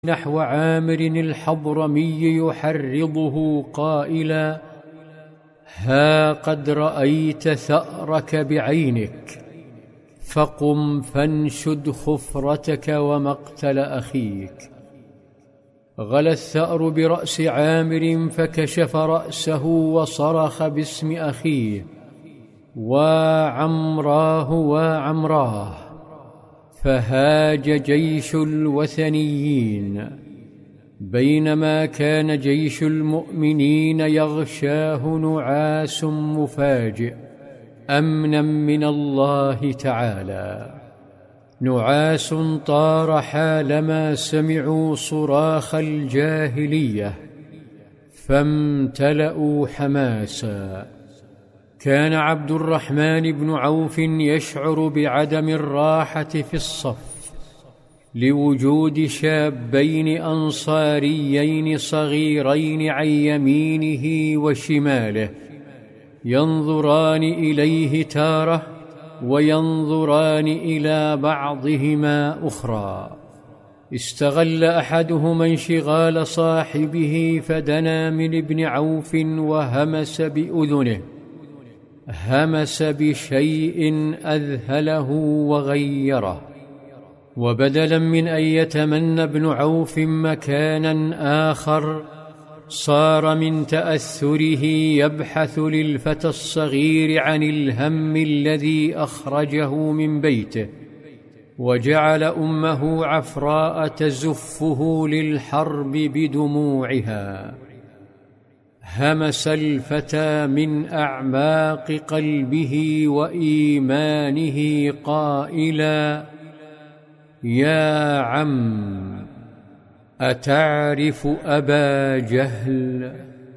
نحو عامر الحضرمي يحرضه قائلا: ها قد رأيت ثأرك بعينك، فقم فانشد خفرتك ومقتل أخيك. غلا الثأر برأس عامر فكشف رأسه وصرخ باسم أخيه: وعمراه وعمراه. فهاج جيش الوثنيين، بينما كان جيش المؤمنين يغشاه نعاس مفاجئ أمنا من الله تعالى، نعاس طار حالما سمعوا صراخ الجاهلية فامتلأوا حماسا. كان عبد الرحمن بن عوف يشعر بعدم الراحة في الصف لوجود شابين أنصاريين صغيرين عن يمينه وشماله ينظران إليه تارة وينظران إلى بعضهما أخرى. استغل أحدهما انشغال صاحبه فدنا من ابن عوف وهمس بأذنه، همس بشيء أذهله وغيره، وبدلا من أن يتمنى ابن عوف مكانا آخر صار من تأثره يبحث للفتى الصغير عن الهم الذي أخرجه من بيته، وجعل أمه عفراء تزفه للحرب بدموعها. همس الفتى من أعماق قلبه وإيمانه قائلا: يا عم، أتعرف أبا جهل؟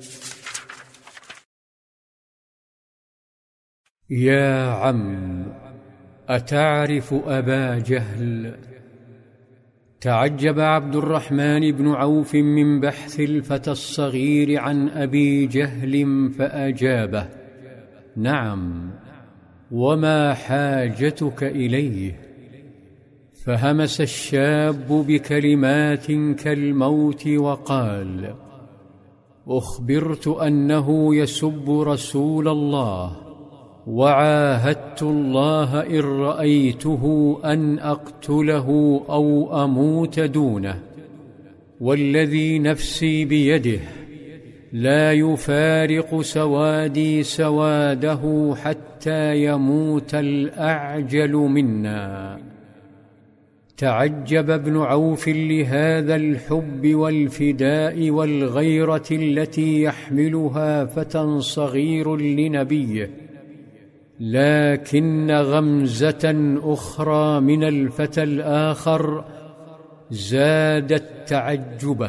يا عم، أتعرف أبا جهل؟ تعجب عبد الرحمن بن عوف من بحث الفتى الصغير عن أبي جهل فأجابه: نعم، وما حاجتك إليه؟ فهمس الشاب بكلمات كالموت وقال: أخبرت أنه يسب رسول الله، وعاهدت الله إن رأيته أن أقتله أو أموت دونه، والذي نفسي بيده لا يفارق سوادي سواده حتى يموت الأعجل منا. تعجب ابن عوف لهذا الحب والفداء والغيرة التي يحملها فتى صغير لنبيه، لكن غمزة أخرى من الفتى الآخر زادت تعجبه.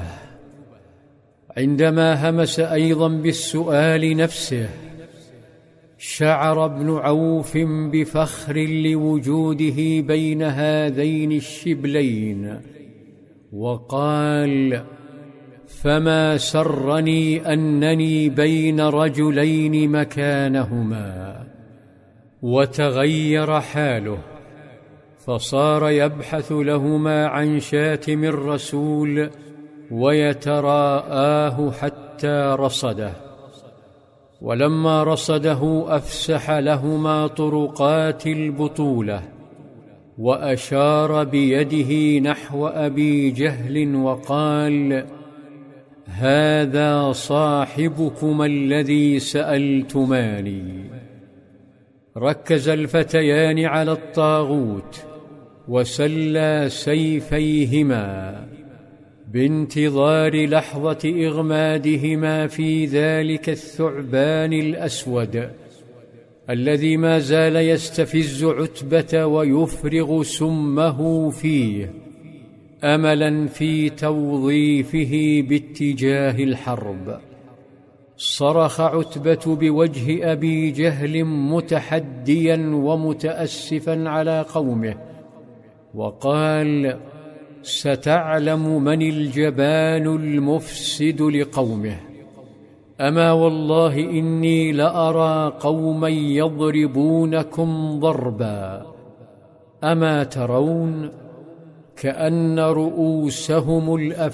عندما همس أيضا بالسؤال نفسه، شعر ابن عوف بفخر لوجوده بين هذين الشبلين، وقال: فما سرني أنني بين رجلين مكانهما. وتغير حاله، فصار يبحث لهما عن شاتم الرسول ويتراءاه حتى رصده، ولما رصده أفسح لهما طرقات البطولة، وأشار بيده نحو أبي جهل وقال: هذا صاحبكما الذي سألتماني. ركز الفتيان على الطاغوت وسلى سيفيهما بانتظار لحظة إغمادهما في ذلك الثعبان الأسود الذي ما زال يستفز عتبة ويفرغ سمه فيه أملا في توظيفه باتجاه الحرب. صرخ عتبة بوجه أبي جهل متحديا ومتأسفا على قومه، وقال: ستعلم من الجبان المفسد لقومه. أما والله إني لأرى قوما يضربونكم ضربا، أما ترون؟ كأن رؤوسهم